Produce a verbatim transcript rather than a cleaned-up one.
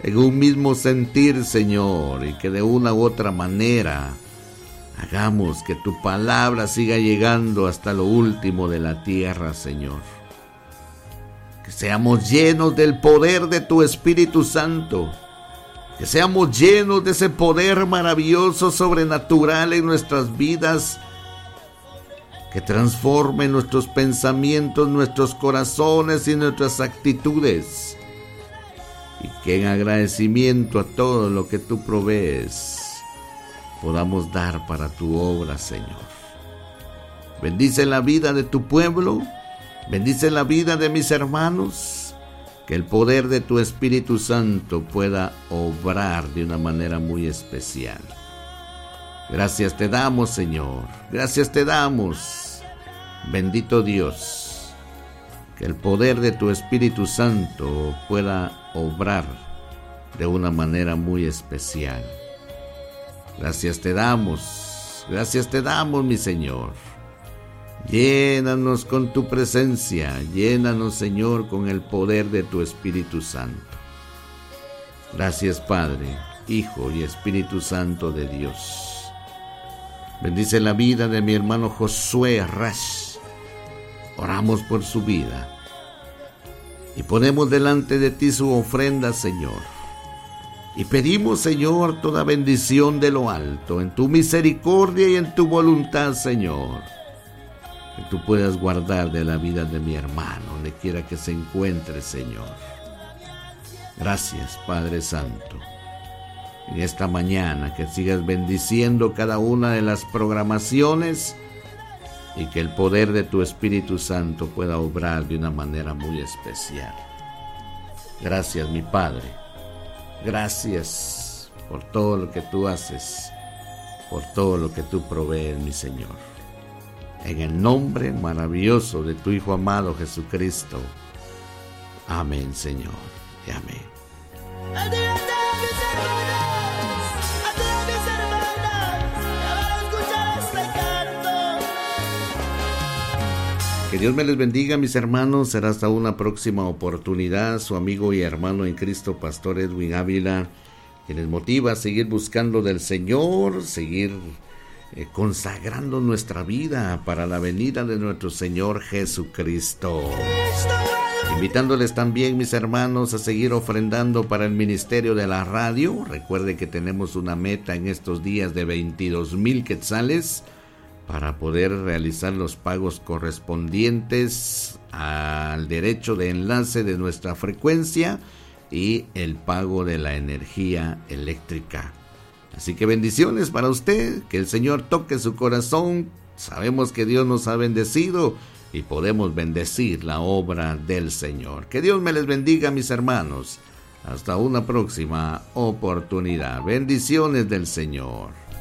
en un mismo sentir, Señor, y que de una u otra manera hagamos que tu palabra siga llegando hasta lo último de la tierra, Señor. Que seamos llenos del poder de tu Espíritu Santo. Que seamos llenos de ese poder maravilloso, sobrenatural en nuestras vidas. Que transforme nuestros pensamientos, nuestros corazones y nuestras actitudes. Y que en agradecimiento a todo lo que tú provees, podamos dar para tu obra, Señor. Bendice la vida de tu pueblo, bendice la vida de mis hermanos, que el poder de tu Espíritu Santo pueda obrar de una manera muy especial. Gracias te damos, Señor, gracias te damos, bendito Dios. Que el poder de tu Espíritu Santo pueda obrar de una manera muy especial. Gracias te damos, gracias te damos, mi Señor. Llénanos con tu presencia, llénanos, Señor, con el poder de tu Espíritu Santo. Gracias, Padre, Hijo y Espíritu Santo de Dios. Bendice la vida de mi hermano Josué Rash. Oramos por su vida y ponemos delante de ti su ofrenda, Señor. Y pedimos, Señor, toda bendición de lo alto, en tu misericordia y en tu voluntad, Señor. Que tú puedas guardar de la vida de mi hermano, donde quiera que se encuentre, Señor. Gracias, Padre Santo. En esta mañana, que sigas bendiciendo cada una de las programaciones y que el poder de tu Espíritu Santo pueda obrar de una manera muy especial. Gracias, mi Padre. Gracias por todo lo que tú haces, por todo lo que tú provees, mi Señor. En el nombre maravilloso de tu Hijo amado Jesucristo. Amén, Señor, y amén. Que Dios me les bendiga, mis hermanos. Será hasta una próxima oportunidad. Su amigo y hermano en Cristo, Pastor Edwin Ávila, que les motiva a seguir buscando del Señor, seguir eh, consagrando nuestra vida para la venida de nuestro Señor Jesucristo. Invitándoles también, mis hermanos, a seguir ofrendando para el ministerio de la radio. Recuerde que tenemos una meta en estos días de veintidós mil quetzales para poder realizar los pagos correspondientes al derecho de enlace de nuestra frecuencia y el pago de la energía eléctrica. Así que bendiciones para usted, que el Señor toque su corazón. Sabemos que Dios nos ha bendecido y podemos bendecir la obra del Señor. Que Dios me les bendiga, mis hermanos. Hasta una próxima oportunidad. Bendiciones del Señor.